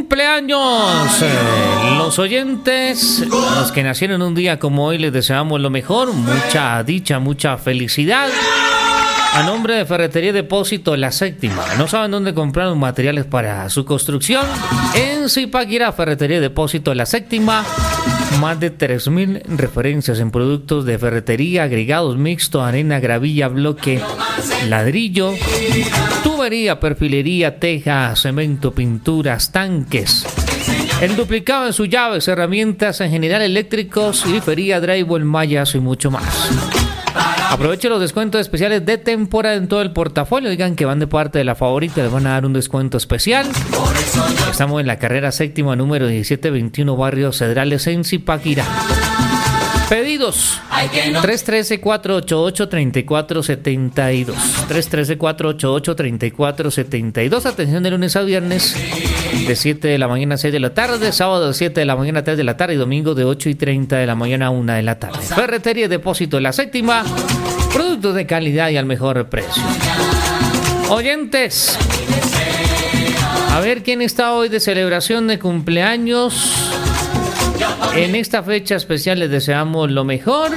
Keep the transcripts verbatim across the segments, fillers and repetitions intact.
cumpleaños. Eh, los oyentes, los que nacieron un día como hoy, les deseamos lo mejor, mucha dicha, mucha felicidad. A nombre de Ferretería Depósito La Séptima. ¿No saben dónde comprar los materiales para su construcción? En Zipaquirá, Ferretería Depósito La Séptima. Más de tres mil referencias en productos de ferretería, agregados mixto, arena, gravilla, bloque, ladrillo, tubería, perfilería, teja, cemento, pinturas, tanques. El duplicado en sus llaves, herramientas en general, eléctricos, grifería, drywall, mallas y mucho más. Aproveche los descuentos especiales de temporada en todo el portafolio. Digan que van de parte de La Favorita, les van a dar un descuento especial. Estamos en la carrera séptima, número diecisiete veintiuno, barrio Cedrales, en Zipaquirá. Pedidos tres uno tres, cuatro ocho ocho, tres cuatro siete dos. tres uno tres, cuatro ocho ocho, tres cuatro siete dos. Atención de lunes a viernes de siete de la mañana a seis de la tarde, sábado de siete de la mañana a tres de la tarde y domingo de ocho y treinta de la mañana a una de la tarde. Ferretería Depósito La Séptima, productos de calidad y al mejor precio. Oyentes, a ver quién está hoy de celebración de cumpleaños. En esta fecha especial les deseamos lo mejor.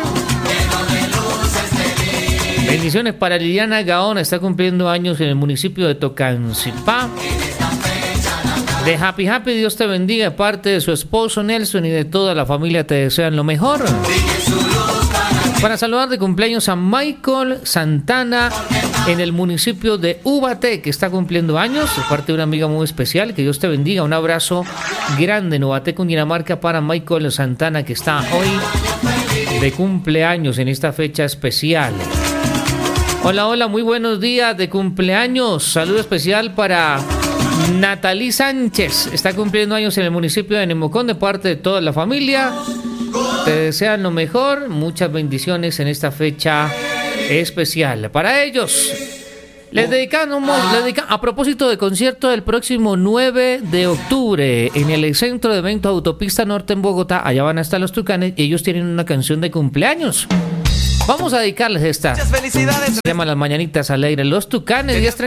Bendiciones para Liliana Gaón, está cumpliendo años en el municipio de Tocancipá. De Happy Happy, Dios te bendiga, de parte de su esposo Nelson y de toda la familia te desean lo mejor. Para saludar de cumpleaños a Michael Santana en el municipio de Ubaté, que está cumpliendo años, de parte de una amiga muy especial. Que Dios te bendiga, un abrazo grande en Ubaté, Cundinamarca, para Michael Santana, que está hoy de cumpleaños en esta fecha especial. Hola, hola, muy buenos días de cumpleaños. Saludo especial para Natalie Sánchez, está cumpliendo años en el municipio de Nemocón, de parte de toda la familia. Te desean lo mejor, muchas bendiciones en esta fecha especial. Para ellos, les dedicamos, les dedicamos, a propósito del concierto del próximo nueve de octubre en el Centro de Eventos Autopista Norte en Bogotá. Allá van a estar los Tucanes y ellos tienen una canción de cumpleaños. Vamos a dedicarles esta. Muchas felicidades. Se llama Las Mañanitas al Aire. Los Tucanes, diez treinta.